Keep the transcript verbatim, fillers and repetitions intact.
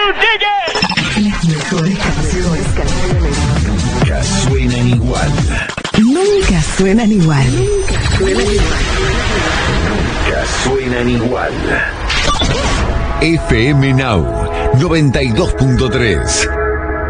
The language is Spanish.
Las mejores canciones nunca suenan igual. Nunca suenan igual. Nunca suenan igual. Nunca suenan igual. F M Now noventa y dos punto tres.